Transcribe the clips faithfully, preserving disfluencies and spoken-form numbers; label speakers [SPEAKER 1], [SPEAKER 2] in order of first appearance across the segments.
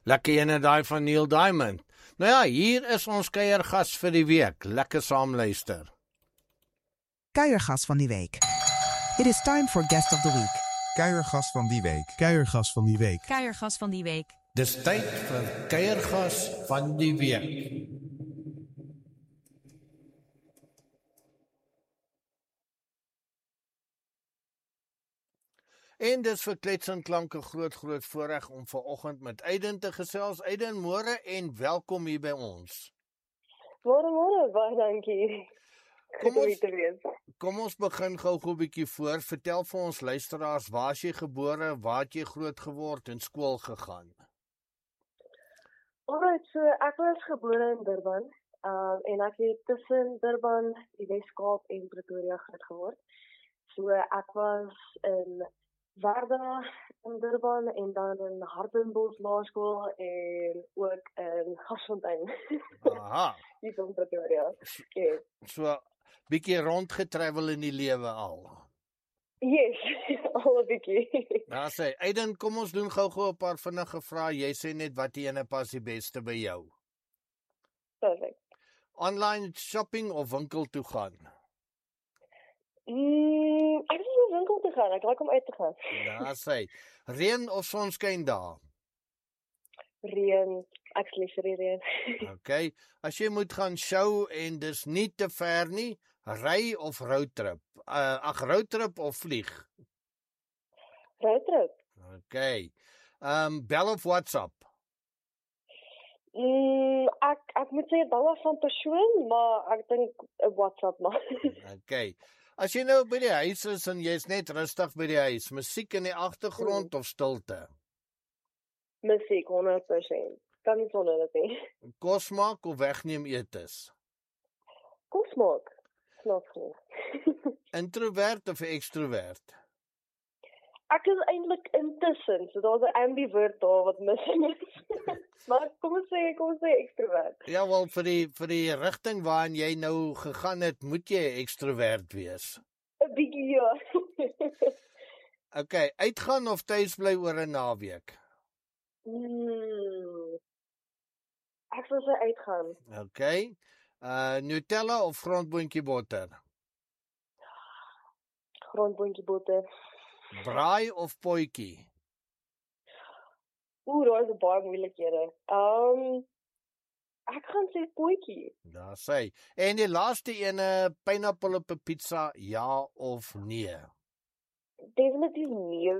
[SPEAKER 1] Lekker ene daai van Neil Diamond. Nou ja, hier is ons kuiergas vir die week. Lekker saam luister.
[SPEAKER 2] Kuiergas van die week. It is time for guest of the week.
[SPEAKER 3] Kuiergas van die week.
[SPEAKER 4] Kuiergas van die week.
[SPEAKER 5] Kuiergas van die week.
[SPEAKER 1] Dis tyd vir kuiergas van die week. En dis vir Klets en Klanke groot groot voorreg om vanoggend met Aiden te gesels. Aiden, môre en welkom hier by ons.
[SPEAKER 6] Môre, môre, baie dankie.
[SPEAKER 1] Kom
[SPEAKER 6] Goed om
[SPEAKER 1] ons,
[SPEAKER 6] hier te wees.
[SPEAKER 1] kom ons begin gou-gou 'n bietjie voor. Vertel vir ons luisteraars, waar is jy gebore, waar het jy groot geword en skool gegaan?
[SPEAKER 6] Alright, so ek was gebore in Durban. Um, en ek het tussen Durban, die Wes-Kaap en Pretoria groot geword. So ek was in Warda in Durban en dan in Hartenbos Laerskool en ook in Gasfontein.
[SPEAKER 1] Aha,
[SPEAKER 6] Hier in Pretoria. Yes.
[SPEAKER 1] so bietjie rondgetravel in die lewe al.
[SPEAKER 6] Yes, al 'n bietjie.
[SPEAKER 1] Nou sê, Aiden, kom ons doen gou-gou 'n paar vinnige vrae. Jy sê net wat die ene pas die beste by jou.
[SPEAKER 6] Perfect.
[SPEAKER 1] Online shopping of winkel toe gaan?
[SPEAKER 6] Mm, ek is in 'n winkel te gaan. Ek like om uit te gaan.
[SPEAKER 1] Nou sê, reën of sonskyn daar?
[SPEAKER 6] Reën. Ek is lief vir die reën.
[SPEAKER 1] Okay, as jy moet gaan show en dis nie te ver nie, ry of roadtrip? Uh, ag, roadtrip of vlieg?
[SPEAKER 6] Roadtrip.
[SPEAKER 1] Okay. Um bel of WhatsApp?
[SPEAKER 6] Mm, ek ek moet sê baie van persoon, maar ek dink 'n WhatsApp maar.
[SPEAKER 1] Okay. As jy nou by die huis is en jy's net rustig by die huis, musiek in die agtergrond of stilte?
[SPEAKER 6] Musiek honderd persent. Kan nie sonder dit nie.
[SPEAKER 1] Kos maak of wegneem etes?
[SPEAKER 6] Kom smaak. Snaaks nie.
[SPEAKER 1] Introvert of extrovert?
[SPEAKER 6] Ek is eintlik intussen, so daar's 'n ambivert daar wat missing is. Maar kom ons sê, kom ons sê extrovert.
[SPEAKER 1] Ja, wel vir die vir die rigting waarin jy nou gegaan het, moet jy extrovert wees.
[SPEAKER 6] 'n Bietjie ja.
[SPEAKER 1] Okay, uitgaan of tuis bly oor 'n naweek?
[SPEAKER 6] mm, ek sou sê uitgaan.
[SPEAKER 1] Okay. Uh Nutella of grondboontjie botter?
[SPEAKER 6] Grondboontjie botter.
[SPEAKER 1] Braai of potjie?
[SPEAKER 6] Oeh, daar is baie moeilikhede. Um, ek gaan sê potjie.
[SPEAKER 1] Daar sê. En die laaste ene, pineappel op 'n pizza, ja of nee?
[SPEAKER 6] Definitief nee.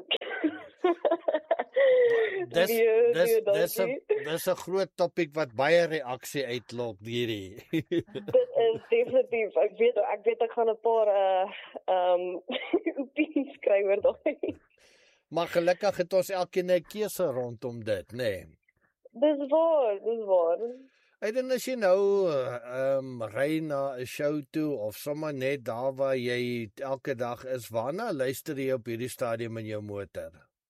[SPEAKER 1] Dis
[SPEAKER 6] Nee,
[SPEAKER 1] dis
[SPEAKER 6] nee,
[SPEAKER 1] dis 'n
[SPEAKER 6] dankie.
[SPEAKER 1] dis 'n groot topik wat baie reaksie uitlok hierdie.
[SPEAKER 6] Dit is definitief. Ek weet ek weet ek gaan 'n paar uh um opinies kry oor daai.
[SPEAKER 1] Maar gelukkig het ons elkeen 'n keuse rondom dit, nê. Nee.
[SPEAKER 6] Dis waar, dis waar.
[SPEAKER 1] Ek dink as jy nou ehm um, ry na 'n show toe of sommer net daar waar jy elke dag is, waarna luister jy op hierdie stadium in jou motor?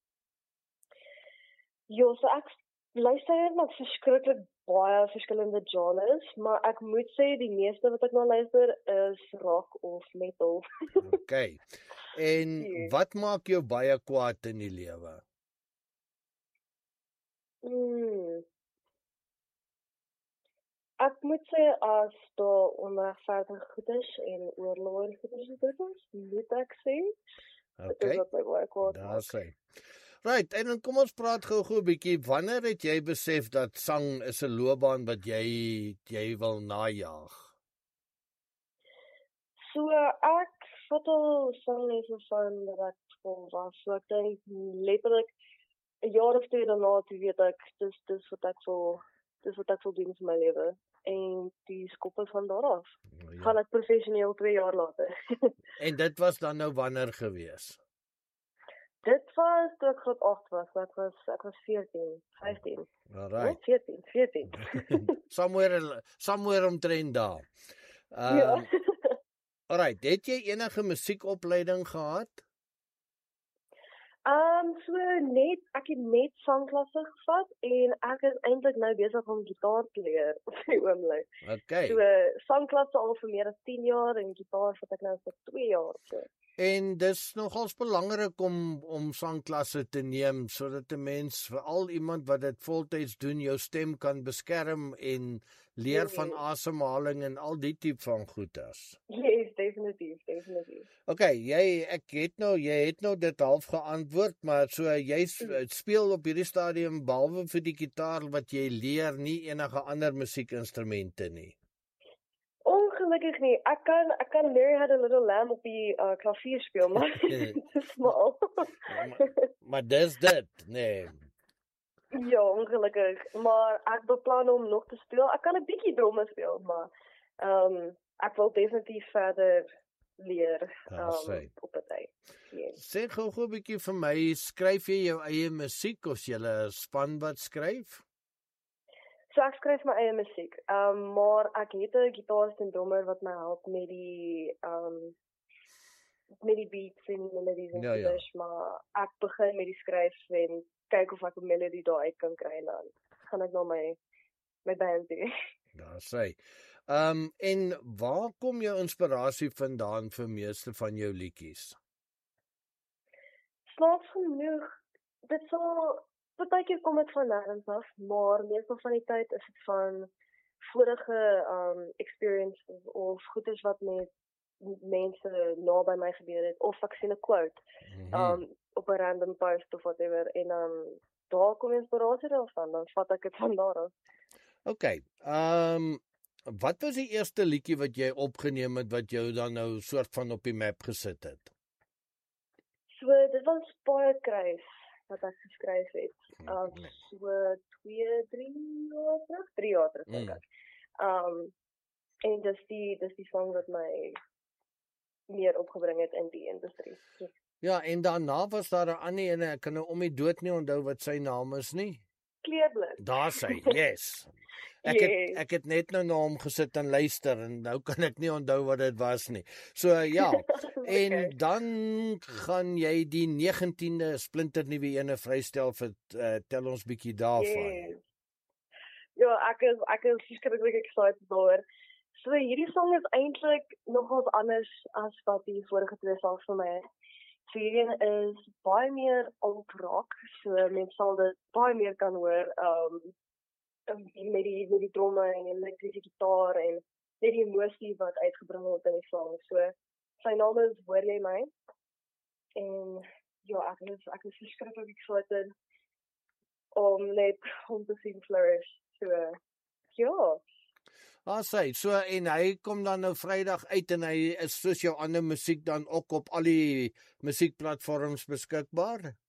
[SPEAKER 6] Ja, so ek luister net na verskriklik baie verskillende genres, maar ek moet sê die meeste wat ek na luister is rock of metal.
[SPEAKER 1] Okay. En
[SPEAKER 6] Ja.
[SPEAKER 1] wat maak jou baie kwaad in die lewe?
[SPEAKER 6] Mm. Ek moet sê as daar onregverdige goed is en oorlog en goed is, moet ek sê. Dit
[SPEAKER 1] Okay.
[SPEAKER 6] is wat my baie kwaad
[SPEAKER 1] Daar
[SPEAKER 6] maak.
[SPEAKER 1] sê. Right, en dan kom ons praat gou-gou 'n bietjie. Wanneer het jy besef dat sang is 'n loopbaan wat jy jy wil najag?
[SPEAKER 6] So ek vat al sanglesse van dat ek skool was. So ek dink letterlik 'n jaar of twee daarna toe weet ek dis dis wat ek wil dis wat ek wil doen vir my lewe. En die skoppe van daar af.
[SPEAKER 1] Ja.
[SPEAKER 6] Gaan ek professioneel twee jaar later.
[SPEAKER 1] En dit was dan nou wanneer gewees?
[SPEAKER 6] Dit was toe ek graad agt was. So ek was ek was veertien, vyftien.
[SPEAKER 1] Alright.
[SPEAKER 6] Oh, veertien, veertien.
[SPEAKER 1] somewhere somewhere omtrent daar. Uh,
[SPEAKER 6] Ja.
[SPEAKER 1] Alright, het jy enige musiekopleiding gehad?
[SPEAKER 6] Um so net ek het net sangklasse gevat en ek is eintlik nou besig om gitaar te leer op die oomblik.
[SPEAKER 1] Okay.
[SPEAKER 6] So sangklasse al vir meer as tien jaar en gitaar vat ek nou vir twee jaar so.
[SPEAKER 1] En dis nogals belangrik om om sangklasse te neem sodat 'n mens, veral iemand wat dit voltyds doen, jou stem kan beskerm en leer van asemhaling en al die tipe van goeters.
[SPEAKER 6] Yes, definitief, definitief.
[SPEAKER 1] Okay, jy ek het nou jy het nou dit half geantwoord, maar so jy speel op hierdie stadium behalwe vir die gitaar wat jy leer nie enige ander musiekinstrumente nie.
[SPEAKER 6] Ongelukkig nie. Ek kan ek kan Mary Had a Little Lamb op die uh, klavier speel, maar dit is smal.
[SPEAKER 1] maar, maar dis dit, nee.
[SPEAKER 6] Ja, ongelukkig. Maar ek beplan om nog te speel. Ek kan 'n bietjie drome speel, maar ehm um, ek wil definitief verder leer um, op 'n tyd. Yes.
[SPEAKER 1] Sê gou-gou 'n bietjie vir my, skryf jy jou eie musiek of jy 'n span wat skryf?
[SPEAKER 6] So ek skryf my eie musiek. Ehm um, maar ek het 'n gitarist en drummer wat my help met die ehm um, met die beats en die melodies en
[SPEAKER 1] ja, ja.
[SPEAKER 6] Dis, maar ek begin met die skryf en kyk of ek 'n melodie daar uit kan kry en dan gaan ek na my my band toe.
[SPEAKER 1] Daar sê. Ehm um, en waar kom jou inspirasie vandaan vir meeste van jou liedjies?
[SPEAKER 6] Snaaks genoeg, dit sal partykeer kom dit van nêrens af, maar meestal van die tyd is dit van vorige um experiences of goeders wat met mense naby my gebeur het of ek sien 'n quote
[SPEAKER 1] Mm-hmm.
[SPEAKER 6] um op 'n random post of whatever en dan um, daar kom inspirasie daarvan, dan vat ek dit van daar af.
[SPEAKER 1] Okay. Ehm um, wat was die eerste liedjie wat jy opgeneem het wat jou dan nou soort van op die map gesit het?
[SPEAKER 6] So dit was baie kruis wat ek geskryf het. Um so twee, drie jaar terug, drie jaar terug dink ek. Um en dis die dis die song wat my meer opgebring het in die industrie. Yes.
[SPEAKER 1] Ja, en daarna was daar 'n ander ene, ek kan nou om die dood nie onthou wat sy naam is nie.
[SPEAKER 6] Kleurblind.
[SPEAKER 1] Daar sy, yes. Ek
[SPEAKER 6] yes.
[SPEAKER 1] het ek het net nou na hom gesit en luister en nou kan ek nie onthou wat dit was nie. So ja, okay. En dan gaan jy die negentiende splinternuwe ene vrystel vir uh, tel ons bietjie daarvan.
[SPEAKER 6] Yes. Ja, ek is ek is verskriklik excited daaroor. So hierdie song is eintlik nogals anders as wat die vorige twee songs vir my is. So hierdie is baie meer alt rock, so mense sal dit baie meer kan hoor, um met die met die drome en die elektriese gitaar en net die emosie wat uitgebring word in die song. So sy naam is Hoor Jy My? En ja, ek is ek is verskriklik excited om net om te sien flourish. So ja.
[SPEAKER 1] Ah, sê, so en hy kom dan nou Vrydag uit en hy is soos jou ander musiek dan ook op al die musiekplatforms beskikbaar?